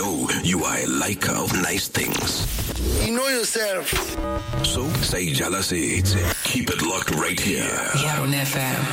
know you are a liker of nice things. You know yourself. So, say jealousy. Keep it locked right here. Yaron FM.